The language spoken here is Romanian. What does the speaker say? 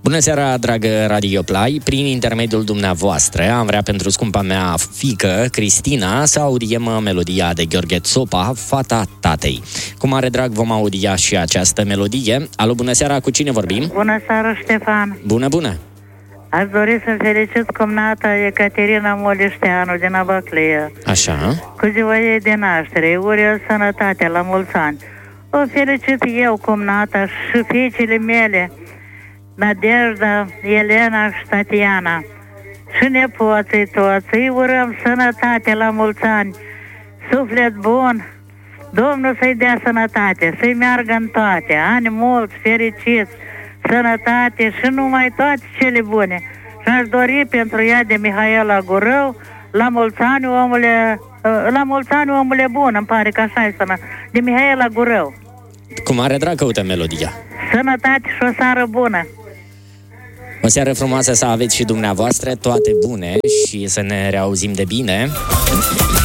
Bună seara, dragă Radio Play. Prin intermediul dumneavoastră am vrea pentru scumpa mea fiică, Cristina, să audiem melodia de Gheorghe Țopa, Fata tatei. Cu mare drag vom audia și această melodie. Alo, bună seara, cu cine vorbim? Bună seara, Ștefan. Bună, bună. Aș dori să felicit cumnata Ecaterina Molișteanu din Abaclie. Așa. Cu ziua ei de naștere, îi urez sănătate la mulți ani. O felicit eu, cumnata, și fiicele mele, Nadejda, Elena și Tatiana. Și nepoții toți, îi urăm sănătate la mulți ani, suflet bun, Domnul să-i dea sănătate, să-i meargă în toate, ani mulți, fericiți, sănătate și numai toate cele bune. Și aș dori pentru ea de Mihaela Gurău, la mulți ani, omule bun, îmi pare că așa e de Mihaela Gurău. Cu mare drag căută melodia. Sănătate și o seară bună. O seară frumoasă să aveți și dumneavoastră, toate bune și să ne reauzim de bine.